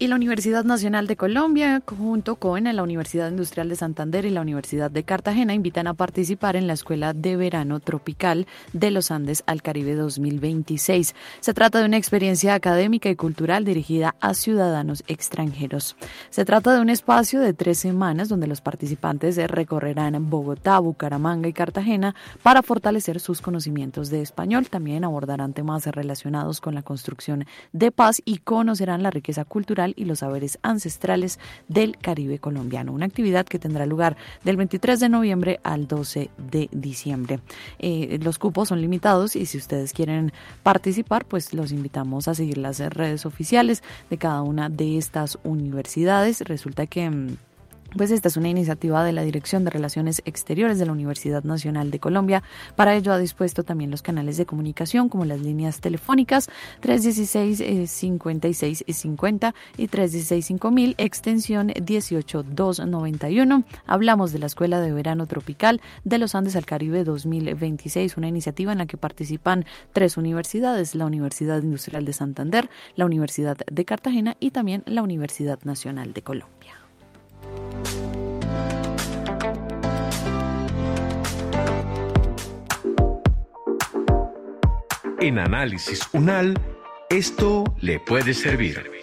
Y la Universidad Nacional de Colombia, junto con la Universidad Industrial de Santander y la Universidad de Cartagena, invitan a participar en la Escuela de Verano Tropical de los Andes al Caribe 2026. Se trata de una experiencia académica y cultural dirigida a ciudadanos extranjeros. Se trata de un espacio de 3 semanas donde los participantes recorrerán Bogotá, Bucaramanga y Cartagena para fortalecer sus conocimientos de español. También abordarán temas relacionados con la construcción de paz y conocerán la riqueza cultural y los saberes ancestrales del Caribe colombiano. Una actividad que tendrá lugar del 23 de noviembre al 12 de diciembre. Los cupos son limitados y si ustedes quieren participar, pues los invitamos a seguir las redes oficiales de cada una de estas universidades. Resulta que pues esta es una iniciativa de la Dirección de Relaciones Exteriores de la Universidad Nacional de Colombia. Para ello ha dispuesto también los canales de comunicación como las líneas telefónicas 316-5650 y 316-5000, extensión 18291. Hablamos de la Escuela de Verano Tropical de los Andes al Caribe 2026, una iniciativa en la que participan 3 universidades, la Universidad Industrial de Santander, la Universidad de Cartagena y también la Universidad Nacional de Colombia. En Análisis UNAL, esto le puede servir.